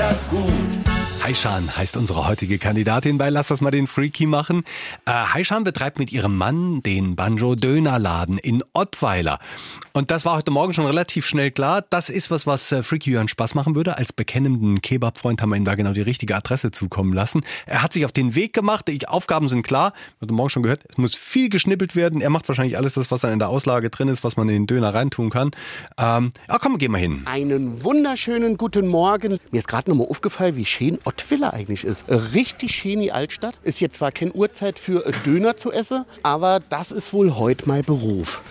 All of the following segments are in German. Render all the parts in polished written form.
das gut. Heishan heißt unsere heutige Kandidatin bei Lass das mal den Freaky machen. Heishan betreibt mit ihrem Mann den Banjo-Dönerladen in Ottweiler. Und das war heute Morgen schon relativ schnell klar. Das ist was Freaky Jörn Spaß machen würde. Als bekennenden Kebab-Freund haben wir ihm da genau die richtige Adresse zukommen lassen. Er hat sich auf den Weg gemacht. Die Aufgaben sind klar. Heute Morgen schon gehört, es muss viel geschnippelt werden. Er macht wahrscheinlich alles das, was dann in der Auslage drin ist, was man in den Döner reintun kann. Komm, geh mal hin. Einen wunderschönen guten Morgen. Mir ist gerade nochmal aufgefallen, wie schön Ottweiler eigentlich ist. Richtig schöne Altstadt. Ist jetzt zwar keine Uhrzeit für Döner zu essen, aber das ist wohl heute mein Beruf.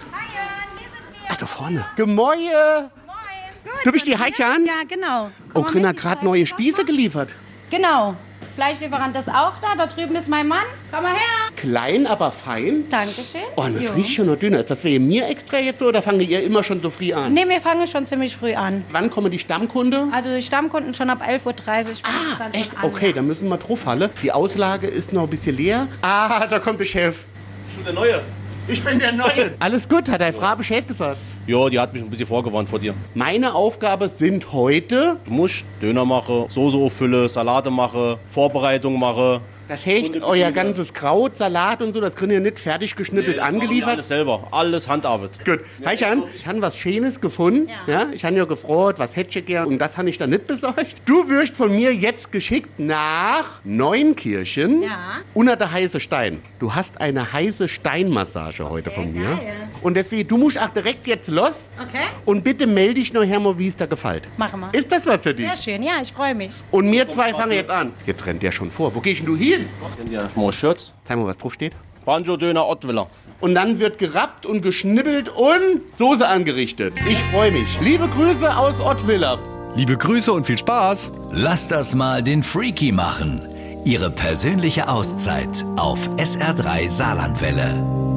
Ach, da vorne. Gemäue! Moin. Du bist die Heichan? Ja, genau. Oh, Grün hat gerade neue Spieße geliefert. Genau. Fleischlieferant ist auch da. Da drüben ist mein Mann. Komm mal her. Klein, aber fein. Dankeschön. Oh, und das riecht schon noch dünner. Ist das für mir extra jetzt so oder fangen ihr immer schon so früh an? Nee, wir fangen schon ziemlich früh an. Wann kommen die Stammkunde? Also die Stammkunden schon ab 11.30 Uhr. Dann Echt? schon an. Okay, dann müssen wir drauf halten. Die Auslage ist noch ein bisschen leer. Ah, da kommt der Chef. Bist du der Neue? Ich bin der Neue. Alles gut, hat deine Frau Bescheid gesagt? Ja, die hat mich ein bisschen vorgewarnt vor dir. Meine Aufgabe sind heute, Du musst Döner machen, Soße auffüllen, Salate machen, Vorbereitung machen. das heißt, euer ganzes Kraut, Salat und so, das kriegt ihr nicht fertig geschnippelt angeliefert. Alles selber, alles Handarbeit. Gut. Heichan, ich habe was Schönes gefunden. Ja. Ich habe ja gefragt, was hättest du gern? Und das habe ich dann nicht besorgt. Du wirst von mir jetzt geschickt nach Neunkirchen Ja. unter der heiße Stein. Du hast eine heiße Steinmassage heute von mir. geil. Und deswegen, du musst auch direkt jetzt los. Okay. Und bitte melde dich noch her, mal, wie es dir gefällt. Machen wir. Ist das was für dich? Sehr schön. Ja, ich freue mich. Und wir zwei fangen jetzt an. Jetzt rennt der schon vor. Wo gehst denn du hin? Kennt ihr mal Shirts? Zeig mal, was drauf steht. Banjo-Döner Ottweiler. Und dann wird gerappt und geschnippelt und Soße angerichtet. Ich freue mich. Liebe Grüße aus Ottweiler. Liebe Grüße und viel Spaß. Lass das mal den Freaky machen. Ihre persönliche Auszeit auf SR3 Saarlandwelle.